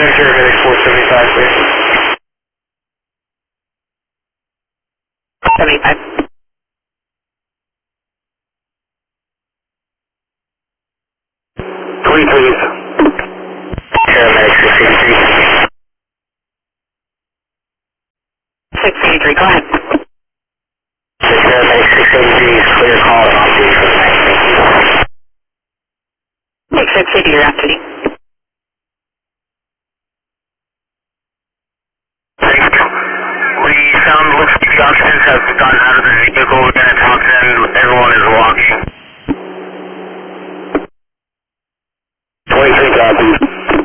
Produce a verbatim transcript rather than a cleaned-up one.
paramedic four seventy-five, please. seventy-five. Three, please. Paramedic six eighty-three. six eighty-three, go ahead. Paramedic six eighty-three is clear call and off duty for the night. Thank you. six eighty-three, you're off duty. Thank you. We found looks like the occupants have gotten out of the vehicle. We're going to talk to them. Everyone is walking.